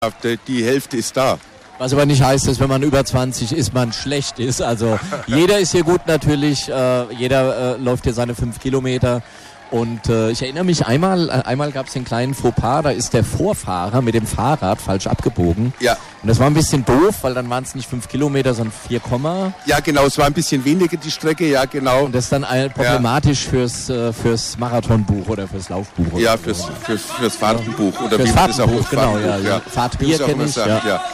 Die Hälfte ist da. Was aber nicht heißt, dass wenn man über 20 ist, man schlecht ist. Also jeder ist hier gut natürlich, jeder läuft hier seine 5 Kilometer. Und ich erinnere mich, einmal gab es den kleinen Fauxpas, da ist der Vorfahrer mit dem Fahrrad falsch abgebogen. Ja. Und das war ein bisschen doof, weil dann waren es nicht 5 Kilometer, sondern 4, Ja, genau, es war ein bisschen weniger die Strecke, ja, genau. Und das ist dann problematisch fürs Marathonbuch oder fürs Laufbuch. Ja, fürs Fahrtenbuch. Oder fürs wie man das auch Fahrtenbuch, genau, ja. Fahrtbier kenne ich,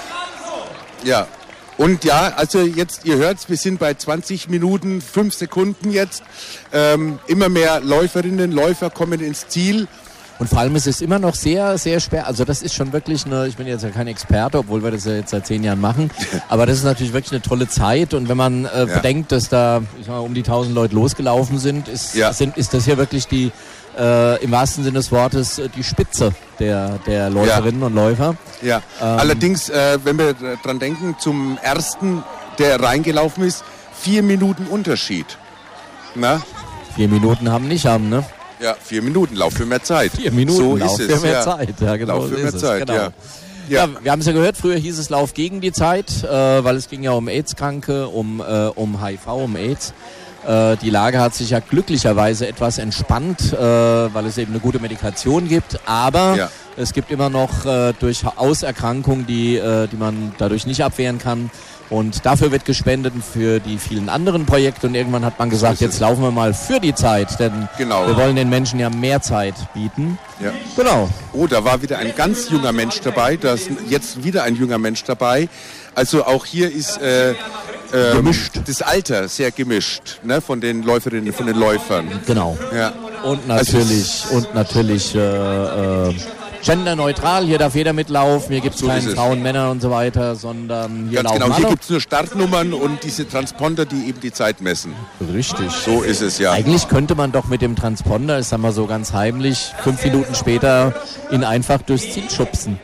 ja. Und ja, also jetzt, ihr hört, wir sind bei 20 Minuten, 5 Sekunden jetzt. Immer mehr Läuferinnen, Läufer kommen ins Ziel. Und vor allem ist es immer noch sehr, sehr schwer. Also das ist schon wirklich ich bin jetzt ja kein Experte, obwohl wir das ja jetzt seit 10 Jahren machen. Aber das ist natürlich wirklich eine tolle Zeit. Und wenn man bedenkt, dass da um die 1000 Leute losgelaufen sind, ist das hier wirklich die, im wahrsten Sinne des Wortes, die Spitze der Läuferinnen und Läufer. Ja, allerdings, wenn wir dran denken, zum ersten, der reingelaufen ist, 4 Minuten Unterschied. Na? 4 Minuten haben, ne? Ja, 4 Minuten, Lauf für mehr Zeit. 4 Minuten, so Lauf ist es, für mehr Zeit. Ja, genau, Lauf für mehr Zeit, genau. Ja, wir haben es ja gehört, früher hieß es Lauf gegen die Zeit, weil es ging ja um AIDS-Kranke, um HIV, um AIDS. Die Lage hat sich ja glücklicherweise etwas entspannt, weil es eben eine gute Medikation gibt, aber es gibt immer noch durchaus Erkrankungen, die man dadurch nicht abwehren kann. Und dafür wird gespendet für die vielen anderen Projekte. Und irgendwann hat man gesagt, jetzt laufen wir mal für die Zeit, denn wir wollen den Menschen ja mehr Zeit bieten. Ja. Genau. Oh, da war wieder ein ganz junger Mensch dabei. Da ist jetzt wieder ein junger Mensch dabei. Also auch hier ist gemischt. Das Alter sehr gemischt, ne, von den Läuferinnen, von den Läufern. Genau. Ja. Und natürlich genderneutral, hier darf jeder mitlaufen, hier gibt es keine Frauen, Männer und so weiter, sondern hier laufen alle. Hier gibt es nur Startnummern und diese Transponder, die eben die Zeit messen. Richtig. So ist es, ja. Eigentlich könnte man doch mit dem Transponder, ich sag mal so ganz heimlich, 5 Minuten später ihn einfach durchs Ziel schubsen.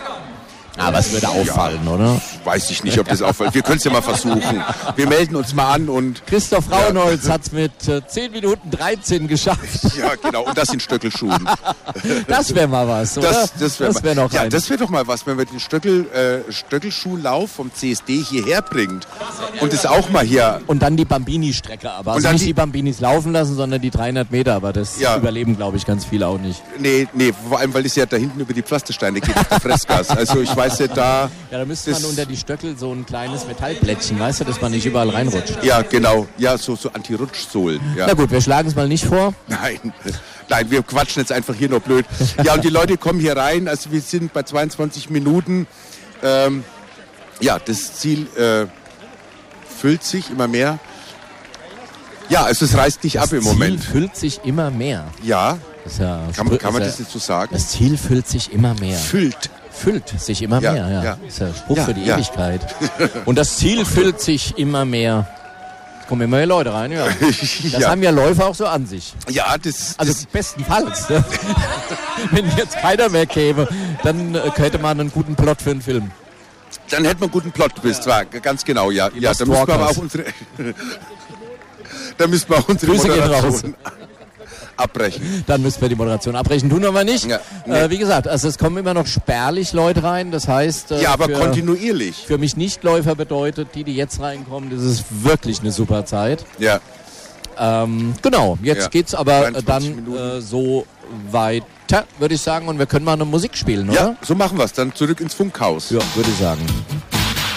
Aber es würde auffallen, oder? Weiß ich nicht, ob das auffällt. Wir können es ja mal versuchen. Wir melden uns mal an und... Christoph Rauenholz hat es mit 10 Minuten 13 geschafft. Ja, genau. Und das in Stöckelschuhen. Das wäre mal was, oder? Das wäre noch das wäre doch mal was, wenn wir den Stöckelschuhlauf vom CSD hierher bringt. Und es auch mal hier... Und dann die Bambini-Strecke aber. Also nicht die Bambinis laufen lassen, sondern die 300 Meter. Aber das überleben, glaube ich, ganz viele auch nicht. Nee, vor allem, weil es ja da hinten über die Pflastersteine geht, auf der Fressgas. Also ich weiß nicht, da... Ja, da müsste man unter die Stöckel so ein kleines Metallplättchen, weißt du, dass man nicht überall reinrutscht. Ja, genau. Ja, so Anti-Rutschsohlen. Ja. Na gut, wir schlagen es mal nicht vor. Nein, wir quatschen jetzt einfach hier nur blöd. Ja, und die Leute kommen hier rein. Also wir sind bei 22 Minuten. Das Ziel füllt sich immer mehr. Ja, also es reißt nicht ab im Moment. Das Ziel füllt sich immer mehr. Ja. Das ist ja kann man das jetzt so sagen? Das Ziel füllt sich immer mehr. Füllt sich immer mehr, ja. Das ist der Spruch für die Ewigkeit. Und das Ziel füllt sich immer mehr. Kommen immer mehr Leute rein, ja. Das haben ja Läufer auch so an sich. Ja, also bestenfalls. Ne? Wenn jetzt keiner mehr käme, dann hätte man einen guten Plot für einen Film. Dann hätte man einen guten Plot, zwar ganz genau, ja. Ja, da müssen wir aber auch unsere... Moderation abbrechen. Dann müssen wir die Moderation abbrechen. Tun wir nicht. Ja, nee. Wie gesagt, also es kommen immer noch spärlich Leute rein. Das heißt, aber kontinuierlich. Für mich Nichtläufer bedeutet, die jetzt reinkommen, das ist wirklich eine super Zeit. Ja. Genau, jetzt geht's aber dann so weiter, würde ich sagen. Und wir können mal eine Musik spielen, oder? Ja, so machen wir es. Dann zurück ins Funkhaus. Ja, würde ich sagen.